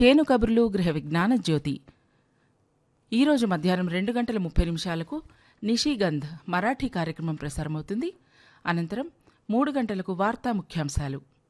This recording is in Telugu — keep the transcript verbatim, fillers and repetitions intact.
తేను కబుర్లు గృహ విజ్ఞాన జ్యోతి. ఈరోజు మధ్యాహ్నం రెండు గంటల ముప్పై నిమిషాలకు నిషిగంధ్ మరాఠీ కార్యక్రమం ప్రసారమవుతుంది. అనంతరం మూడు గంటలకు వార్తా ముఖ్యాంశాలు.